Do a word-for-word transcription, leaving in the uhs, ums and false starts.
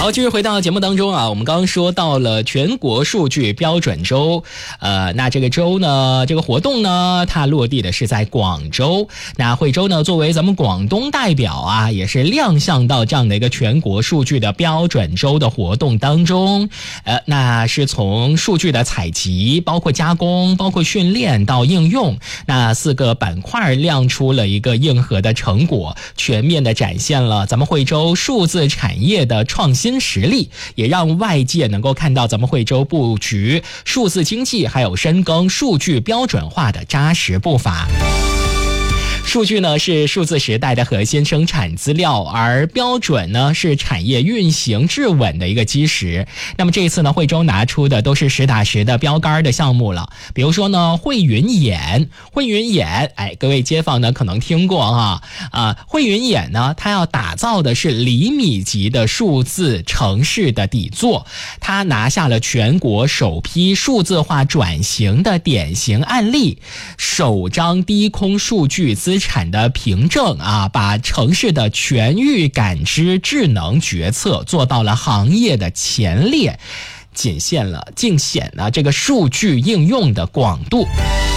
好，继续回到节目当中啊，我们刚刚说到了全国数据标准周，呃，那这个周呢，这个活动呢，它落地的是在广州。那惠州呢，作为咱们广东代表啊，也是亮相到这样的一个全国数据的标准周的活动当中。呃，那是从数据的采集，包括加工，包括训练到应用，那四个板块亮出了一个硬核的成果，全面的展现了咱们惠州数字产业的创新实力，也让外界能够看到咱们惠州布局数字经济还有深耕数据标准化的扎实步伐。数据呢是数字时代的核心生产资料，而标准呢是产业运行质稳的一个基石。那么这一次呢，惠州拿出的都是实打实的标杆的项目了，比如说呢，惠云眼，惠云眼，哎，各位街坊呢可能听过哈啊，惠云眼呢，它要打造的是厘米级的数字城市的底座，它拿下了全国首批数字化转型的典型案例，首张低空数据资产的凭证啊，把城市的全域感知智能决策做到了行业的前列，仅现了尽显了这个数据应用的广度。